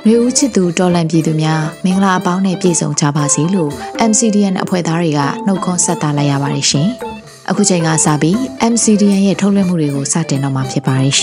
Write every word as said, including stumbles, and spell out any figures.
နှွေဦးချစ်သူတော်လန်ပြည်သူများမင်္ဂလာအပေါင်းနဲ့ပြည့်စုံကြပါစေလို့ M C D N အဖွဲ့သားတွေကနှုတ်ခွန်းဆက်တာလိုက်ရပါတယ်ရှင်။အခုချိန်ကစပြီး M C D N ရဲ့ထုတ်လွှင့်မှုတွေကိုစတင်တော့မှာဖြစ်ပါတယ်ရှ